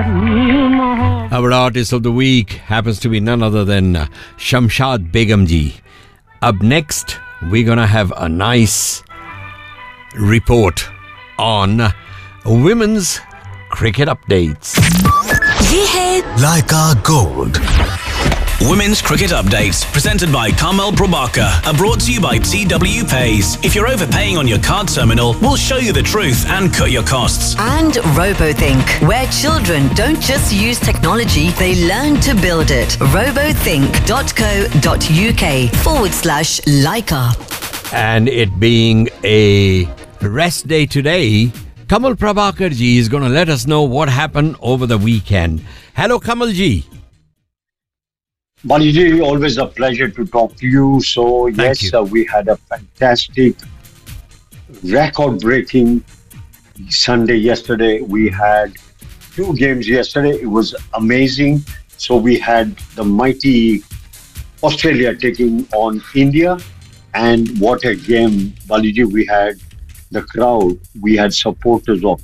Our artist of the week happens to be none other than Shamshad Begum ji. Up next, we're gonna have a nice report on women's cricket updates. ये है Laika Gold. Women's Cricket Updates, presented by Carmel Prabhakar, are brought to you by TW Pays. If you're overpaying on your card terminal, we'll show you the truth and cut your costs. and RoboThink, where children don't just use technology, they learn to build it. robothink.co.uk/Leica. And it being a rest day today, Kamal Prabhakar ji is going to let us know what happened over the weekend. Hello, Kamal ji. Baliji, always a pleasure to talk to you. So, Thank you. we had a fantastic, record-breaking Sunday yesterday. We had 2 games yesterday. It was amazing. So, we had the mighty Australia taking on India. And what a game, Baliji. We had the crowd. We had supporters of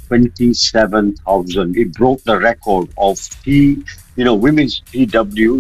27,000. It broke the record of women's TW,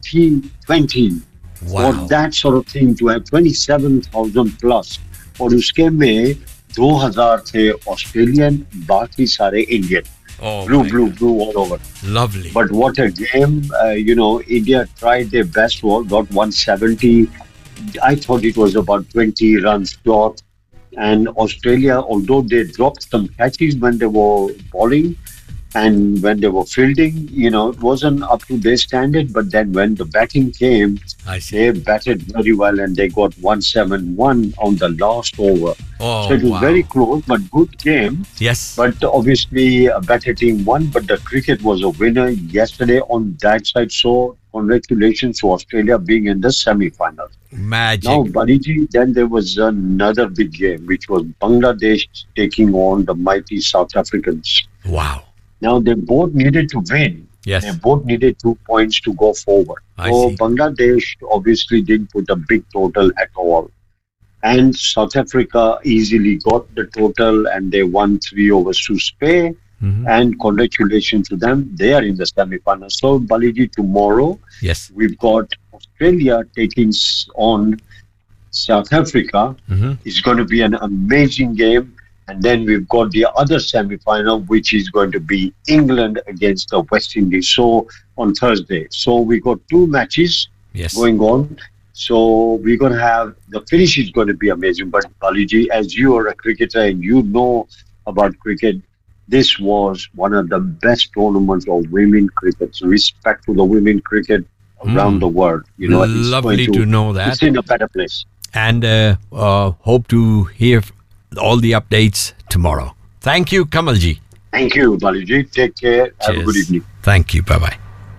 T20. Wow. For that sort of thing to have 27,000 plus. और उसके में 2,000 थे Australian, बाकी सारे Indian. Oh, Blue, my blue, God. blue all over. Lovely. But what a game. India tried their best, got 170. I thought it was about 20 runs short. And Australia, although they dropped some catches when they were bowling and when they were fielding, it wasn't up to their standard. But then when the batting came, I see. they batted very well and they got 171 on the last over. Oh, So it was wow. very close, but good game. Yes. But obviously a better team won, but the cricket was a winner yesterday on that side. So congratulations to Australia being in the semi-finals. Magic. Now, Bariji, then there was another big game, which was Bangladesh taking on the mighty South Africans. Wow. Now, they both needed to win. Yes. They both needed 2 points to go forward. I So see. Bangladesh obviously didn't put a big total at all. And South Africa easily got the total and they won 3 overs to spare. Mhm. And congratulations to them. They are in the semi-finals. So, Baliji, tomorrow Yes. we've got Australia taking on South Africa. Mhm. It's going to be an amazing game. And then we've got the other semi-final, which is going to be England against the West Indies. So on Thursday. So we got 2 matches Yes. going on. So we're going to have, the finish is going to be amazing. But Baliji, as you are a cricketer and you know about cricket, this was one of the best tournaments of women cricket. So respect to the women cricket around the world. It's Lovely going to know that. It's in a better place. And hope to hear all the updates tomorrow. Thank you, Kamalji. Thank you, Baliji. Take care. Have a good Cheers. evening. Thank you. Bye-bye.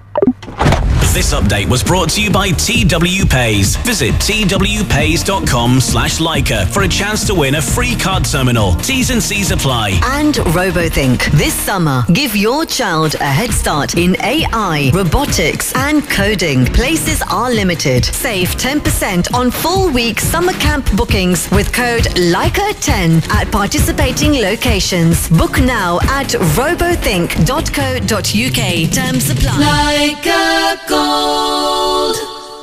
This update was brought to you by TW Pays. Visit twpays.com/Leica for a chance to win a free card terminal. T's and C's apply. And RoboThink. This summer, give your child a head start in AI, robotics, and coding. Places are limited. Save 10% on full week summer camp bookings with code LEICA10 at participating locations. Book now at robothink.co.uk. Terms apply. Leica Gold.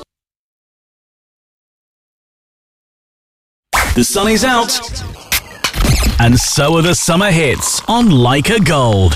The sun is out, and so are the summer hits on Leica Gold.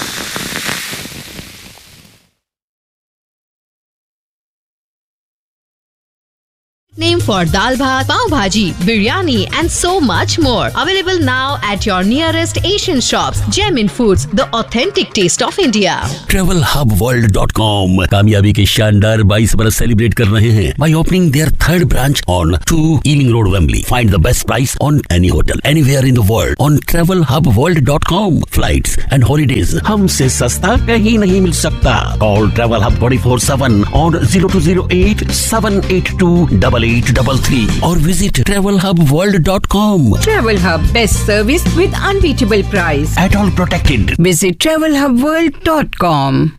Name for dal bhat, pav bhaji, biryani and so much more. Available now at your nearest Asian shops. Gemin Foods, the authentic taste of India. TravelHubWorld.com कामयाबी के शानदार 22 बरस celebrate कर रहे हैं by opening their 3rd branch on 2 Ealing Road, Wembley. Find the best price on any hotel anywhere in the world on TravelHubWorld.com. Flights and holidays हमसे सस्ता कहीं नहीं मिल सकता. Call Travel Hub 24/7 on 0208 782 8833 or visit TravelHubWorld.com. Travel Hub, best service with unbeatable price. At all protected. Visit TravelHubWorld.com.